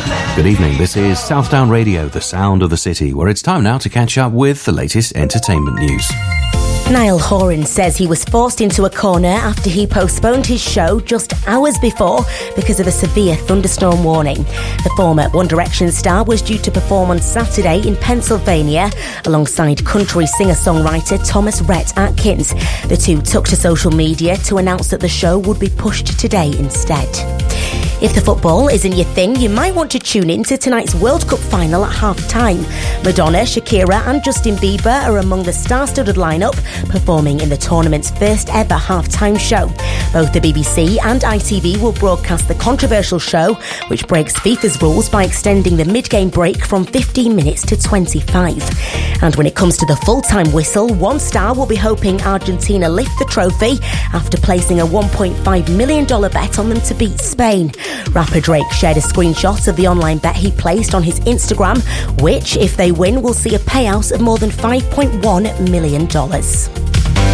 Good evening, this is Southdown Radio, the sound of the city, where it's time now to catch up with the latest entertainment news. Niall Horan says he was forced into a corner after he postponed his show just hours before because of a severe thunderstorm warning. The former One Direction star was due to perform on Saturday in Pennsylvania alongside country singer-songwriter Thomas Rhett Atkins. The two took to social media to announce that the show would be pushed today instead. If the football isn't your thing, you might want to tune in to tonight's World Cup final at half-time. Madonna, Shakira and Justin Bieber are among the star-studded lineup performing in the tournament's first ever half-time show. Both the BBC and ITV will broadcast the controversial show, which breaks FIFA's rules by extending the mid-game break from 15 minutes to 25. And when it comes to the full-time whistle, one star will be hoping Argentina lift the trophy after placing a $1.5 million bet on them to beat Spain. Rapper Drake shared a screenshot of the online bet he placed on his Instagram, which, if they win, will see a payout of more than $5.1 million.